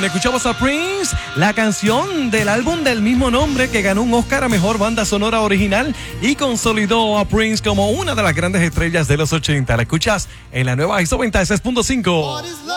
escuchamos a Prince, la canción del álbum del mismo nombre que ganó un Oscar a Mejor Banda Sonora Original y consolidó a Prince como una de las grandes estrellas de los 80. La escuchas en la nueva ISO 96.5.